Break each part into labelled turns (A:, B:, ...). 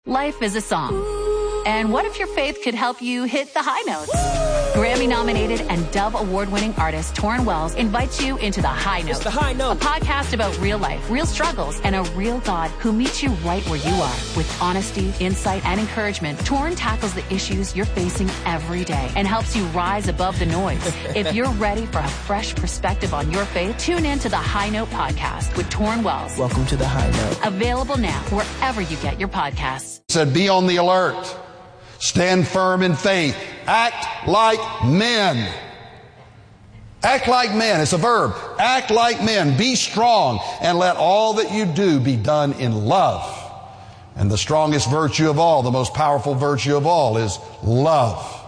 A: Life is a song. And what if your faith could help you hit the high notes? Grammy-nominated and Dove Award-winning artist Torrin Wells invites you into The High Note.
B: It's The High Note.
A: A podcast about real life, real struggles, and a real God who meets you right where you are. With honesty, insight, and encouragement, Torrin tackles the issues you're facing every day and helps you rise above the noise. If you're ready for a fresh perspective on your faith, tune in to The High Note podcast with Torrin Wells.
B: Welcome to The High Note.
A: Available now wherever you get your podcasts.
C: Said, be on the alert. Stand firm in faith. Act like men. Act like men. It's a verb. Act like men. Be strong and let all that you do be done in love. And the strongest virtue of all, the most powerful virtue of all is love.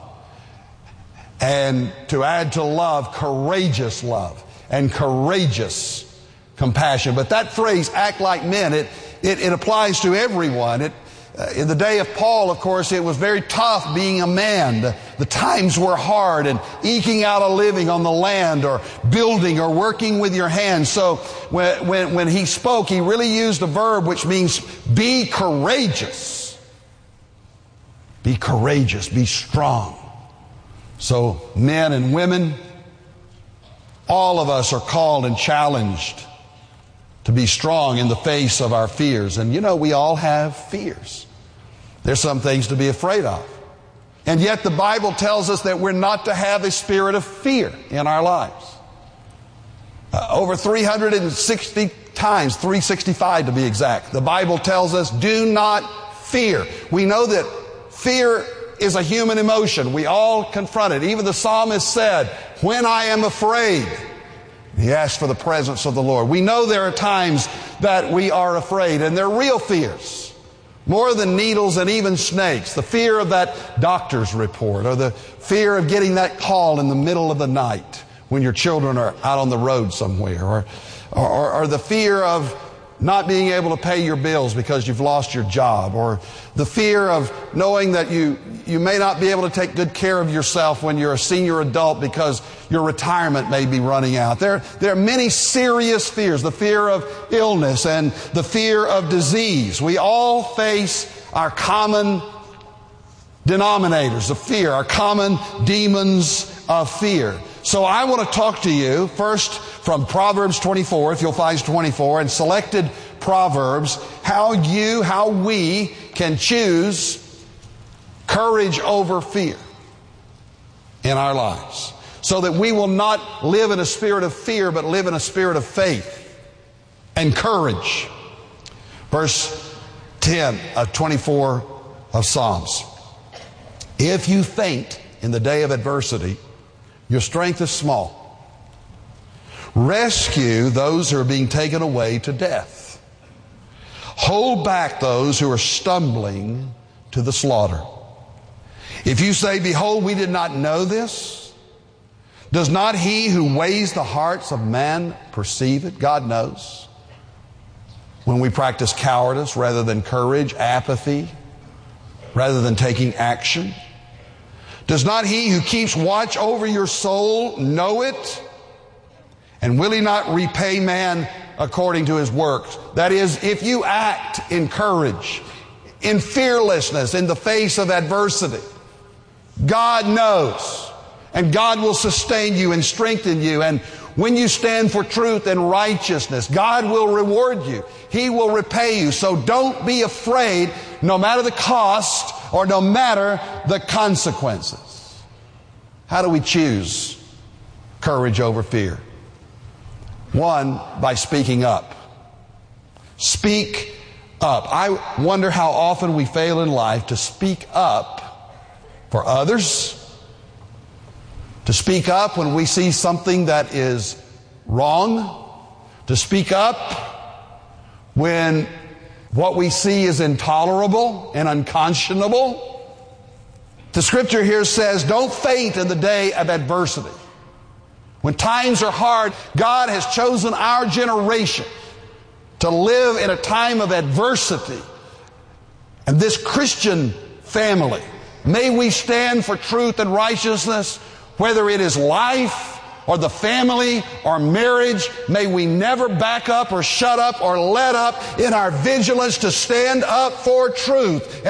C: And to add to love, courageous love and courageous compassion. But that phrase, act like men, it applies to everyone. In the day of Paul, of course, it was very tough being a man. The times were hard, and eking out a living on the land or building or working with your hands. So when he spoke, he really used a verb which means be courageous. Be courageous, be strong. So men and women, all of us are called and challenged to be strong in the face of our fears. And you know, we all have fears. There's some things to be afraid of. And yet the Bible tells us that we're not to have a spirit of fear in our lives. Over 360 times, 365 to be exact, the Bible tells us, do not fear. We know that fear is a human emotion. We all confront it. Even the psalmist said, when I am afraid, he asked for the presence of the Lord. We know there are times that we are afraid, and they're real fears. More than needles and even snakes. The fear of that doctor's report, or the fear of getting that call in the middle of the night when your children are out on the road somewhere, or the fear of not being able to pay your bills because you've lost your job, or the fear of knowing that you may not be able to take good care of yourself when you're a senior adult because your retirement may be running out. There are many serious fears. The fear of illness and the fear of disease. We all face our common denominators of fear, our common demons of fear. So I want to talk to you first from Proverbs 24, if you'll find 24, and selected Proverbs, how we can choose courage over fear in our lives, so that we will not live in a spirit of fear, but live in a spirit of faith and courage. Verse 10 of 24 of Psalms. If you faint in the day of adversity, your strength is small. Rescue those who are being taken away to death. Hold back those who are stumbling to the slaughter. If you say, behold, we did not know this, does not he who weighs the hearts of man perceive it? God knows. When we practice cowardice rather than courage, apathy rather than taking action, does not he who keeps watch over your soul know it? And will he not repay man according to his works? That is, if you act in courage, in fearlessness, in the face of adversity, God knows, and God will sustain you and strengthen you. And when you stand for truth and righteousness, God will reward you. He will repay you. So don't be afraid, no matter the cost or no matter the consequences. How do we choose courage over fear? One, by speaking up. Speak up. I wonder how often we fail in life to speak up for others, to speak up when we see something that is wrong, to speak up when what we see is intolerable and unconscionable. The scripture here says, don't faint in the day of adversity. When times are hard, God has chosen our generation to live in a time of adversity. And this Christian family, may we stand for truth and righteousness, whether it is life or the family or marriage. May we never back up or shut up or let up in our vigilance to stand up for truth.